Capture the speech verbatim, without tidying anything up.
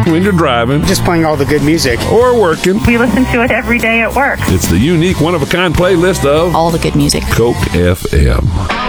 when you're driving, just playing all the good music, or working. We listen to it every day at work. It's the unique, one-of-a-kind playlist of all the good music. Coke F M.